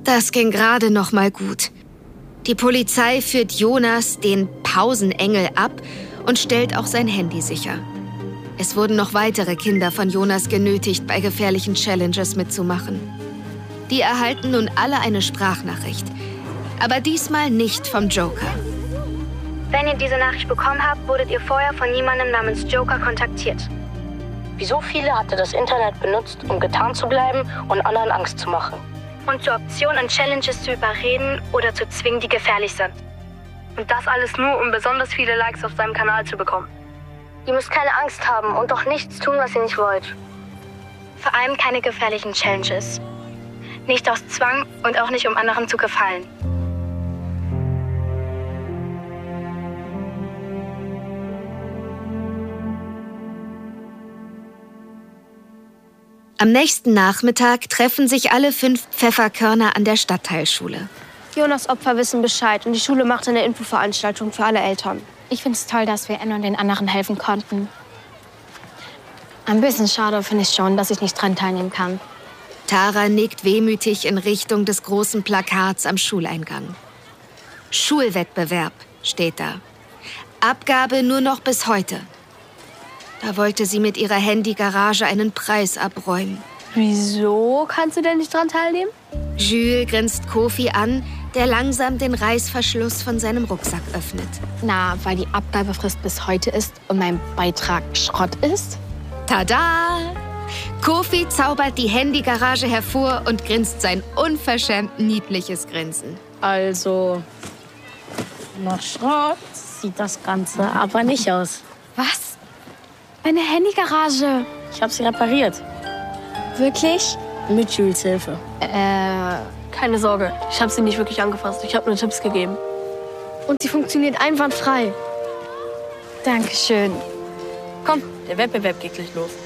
Das ging gerade noch mal gut. Die Polizei führt Jonas, den Pausenengel, ab und stellt auch sein Handy sicher. Es wurden noch weitere Kinder von Jonas genötigt, bei gefährlichen Challenges mitzumachen. Die erhalten nun alle eine Sprachnachricht. Aber diesmal nicht vom Joker. Wenn ihr diese Nachricht bekommen habt, wurdet ihr vorher von jemandem namens Joker kontaktiert. Wie so viele hat er das Internet benutzt, um getarnt zu bleiben und anderen Angst zu machen. Und zur Option an Challenges zu überreden oder zu zwingen, die gefährlich sind. Und das alles nur, um besonders viele Likes auf seinem Kanal zu bekommen. Ihr müsst keine Angst haben und doch nichts tun, was ihr nicht wollt. Vor allem keine gefährlichen Challenges. Nicht aus Zwang und auch nicht, um anderen zu gefallen. Am nächsten Nachmittag treffen sich alle 5 Pfefferkörner an der Stadtteilschule. Jonas Opfer wissen Bescheid und die Schule macht eine Infoveranstaltung für alle Eltern. Ich finde es toll, dass wir Anne und den anderen helfen konnten. Ein bisschen schade finde ich schon, dass ich nicht dran teilnehmen kann. Tara nickt wehmütig in Richtung des großen Plakats am Schuleingang. Schulwettbewerb steht da. Abgabe nur noch bis heute. Da wollte sie mit ihrer Handygarage einen Preis abräumen. Wieso kannst du denn nicht dran teilnehmen? Jules grinst Kofi an, der langsam den Reißverschluss von seinem Rucksack öffnet. Na, weil die Abgabefrist bis heute ist und mein Beitrag Schrott ist? Tada! Kofi zaubert die Handygarage hervor und grinst sein unverschämt niedliches Grinsen. Also, nach Schrott sieht das Ganze aber nicht aus. Was? Eine Handygarage? Ich habe sie repariert. Wirklich? Mit Jules Hilfe. Keine Sorge, ich habe sie nicht wirklich angefasst. Ich habe nur Tipps gegeben. Und sie funktioniert einwandfrei. Dankeschön. Komm, der Wettbewerb geht gleich los.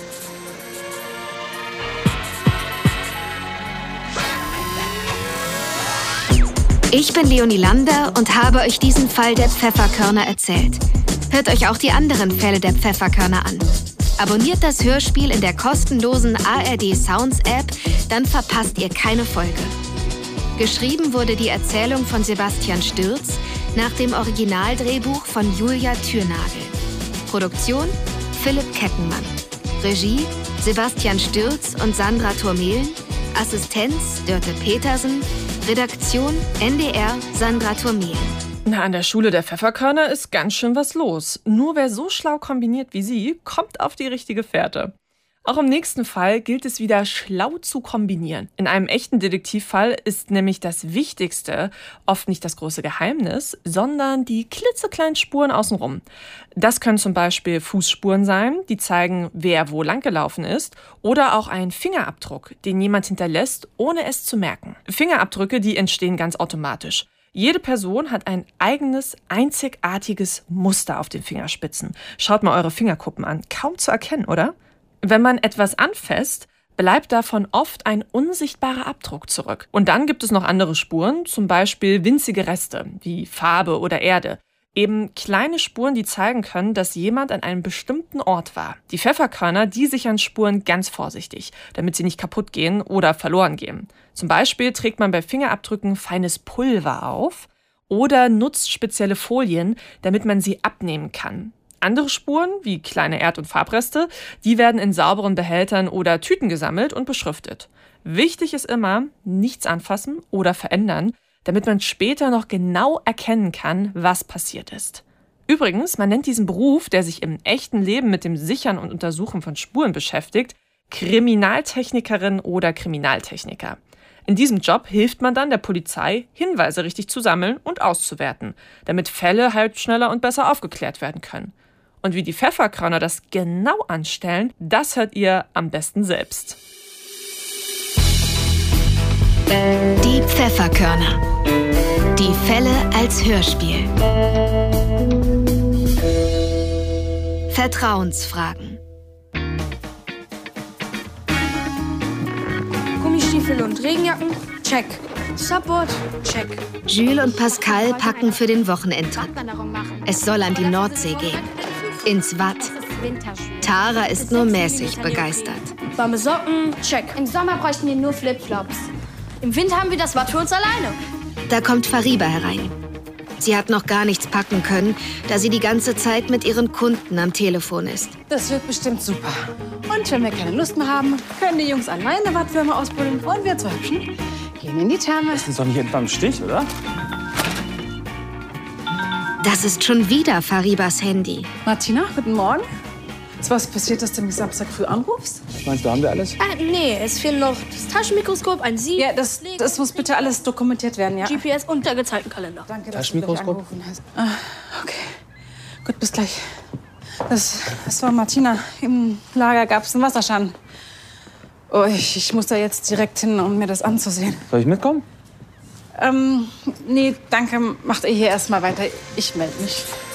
Ich bin Leonie Lander und habe euch diesen Fall der Pfefferkörner erzählt. Hört euch auch die anderen Fälle der Pfefferkörner an. Abonniert das Hörspiel in der kostenlosen ARD Sounds App, dann verpasst ihr keine Folge. Geschrieben wurde die Erzählung von Sebastian Stürz nach dem Originaldrehbuch von Julia Thürnagel. Produktion Philipp Kettenmann. Regie Sebastian Stürz und Sandra Turmelen. Assistenz Dörte Petersen. Redaktion NDR Sandra Turmelen. Na, an der Schule der Pfefferkörner ist ganz schön was los. Nur wer so schlau kombiniert wie sie, kommt auf die richtige Fährte. Auch im nächsten Fall gilt es wieder, schlau zu kombinieren. In einem echten Detektivfall ist nämlich das Wichtigste oft nicht das große Geheimnis, sondern die klitzekleinen Spuren außenrum. Das können zum Beispiel Fußspuren sein, die zeigen, wer wo langgelaufen ist, oder auch ein Fingerabdruck, den jemand hinterlässt, ohne es zu merken. Fingerabdrücke, die entstehen ganz automatisch. Jede Person hat ein eigenes, einzigartiges Muster auf den Fingerspitzen. Schaut mal eure Fingerkuppen an. Kaum zu erkennen, oder? Wenn man etwas anfasst, bleibt davon oft ein unsichtbarer Abdruck zurück. Und dann gibt es noch andere Spuren, zum Beispiel winzige Reste, wie Farbe oder Erde. Eben kleine Spuren, die zeigen können, dass jemand an einem bestimmten Ort war. Die Pfefferkörner, die sichern Spuren ganz vorsichtig, damit sie nicht kaputt gehen oder verloren gehen. Zum Beispiel trägt man bei Fingerabdrücken feines Pulver auf oder nutzt spezielle Folien, damit man sie abnehmen kann. Andere Spuren, wie kleine Erd- und Farbreste, die werden in sauberen Behältern oder Tüten gesammelt und beschriftet. Wichtig ist immer, nichts anfassen oder verändern, damit man später noch genau erkennen kann, was passiert ist. Übrigens, man nennt diesen Beruf, der sich im echten Leben mit dem Sichern und Untersuchen von Spuren beschäftigt, Kriminaltechnikerin oder Kriminaltechniker. In diesem Job hilft man dann der Polizei, Hinweise richtig zu sammeln und auszuwerten, damit Fälle halt schneller und besser aufgeklärt werden können. Und wie die Pfefferkörner das genau anstellen, das hört ihr am besten selbst. Die Pfefferkörner. Die Fälle als Hörspiel. Vertrauensfragen. Gummistiefel und Regenjacken? Check. Subboard? Check. Jules und Pascal packen für den Wochenendtrip. Es soll an die Nordsee gehen. Ins Watt. Tara ist nur mäßig begeistert. Warme Socken? Check. Im Sommer bräuchten wir nur Flipflops. Im Winter haben wir das Watt für uns alleine. Da kommt Fariba herein. Sie hat noch gar nichts packen können, da sie die ganze Zeit mit ihren Kunden am Telefon ist. Das wird bestimmt super. Und wenn wir keine Lust mehr haben, können die Jungs alleine eine Wattwürmer ausbuddeln und wir zwei Hübschen gehen in die Therme. Das ist doch nicht etwa im Stich, oder? Das ist schon wieder Faribas Handy. Martina, guten Morgen. Ist was passiert, dass du mich Samstag früh anrufst? Was meinst du, haben wir alles? Nee, es fehlen noch das Taschenmikroskop, ein Sieb, Ja, das muss bitte alles dokumentiert werden, ja? GPS und der gezeitenkalender. Danke, dass Taschenmikroskop? du mich angerufen hast. Okay. Gut, bis gleich. Das war Martina. Im Lager gab es einen Wasserschaden. Oh, ich muss da jetzt direkt hin, um mir das anzusehen. Soll ich mitkommen? Nee, danke. Macht ihr hier erst mal weiter. Ich melde mich.